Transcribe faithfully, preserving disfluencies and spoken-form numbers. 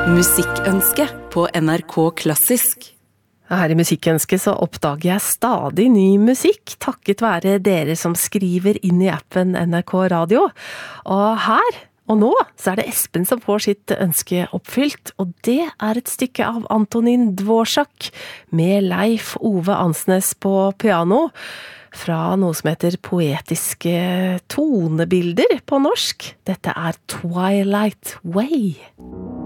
Musikkønske på N R K Klassisk. Her i Musikkønske så oppdager jeg stadig ny musikk, takket være dere som skriver inn i appen N R K Radio. Og her, og nå, så er det Espen som får sitt ønske oppfylt, og det er et stykke av Antonín Dvořák med Leif Ove Ansnes på piano, fra noe som heter Poetiske tonebilder på norsk. Dette er Twilight Way.